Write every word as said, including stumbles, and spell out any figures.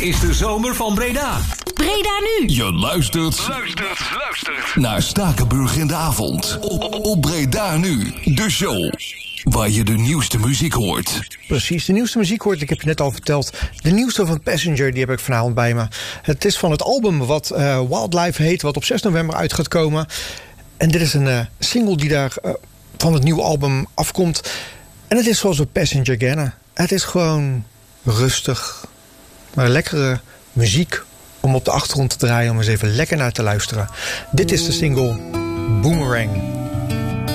is de zomer van Breda. Breda nu. Je luistert, Luistert, luistert. naar Stakenburg in de avond. Op, op Breda nu, de show waar je de nieuwste muziek hoort. Precies, de nieuwste muziek hoort, ik heb je net al verteld. De nieuwste van Passenger, die heb ik vanavond bij me. Het is van het album wat uh, Wildlife heet, wat op zes november uit gaat komen. En dit is een uh, single die daar uh, van het nieuwe album afkomt. En het is zoals we Passenger kennen. Het is gewoon rustig, maar lekkere muziek om op de achtergrond te draaien, om eens even lekker naar te luisteren. Dit is de single Boomerang.